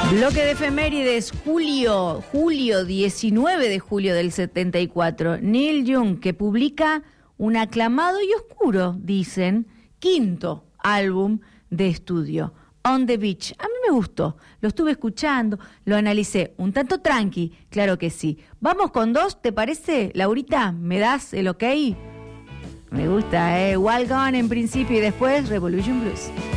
Bloque de efemérides, julio 19 de julio del 74. Neil Young, que publica un aclamado y oscuro, dicen, quinto álbum de estudio, On the Beach. A mí me gustó, lo estuve escuchando, lo analicé, un tanto tranqui, claro que sí. Vamos con dos, ¿te parece, Laurita? ¿Me das el ok? Me gusta, Wild Gone en principio y después Revolution Blues.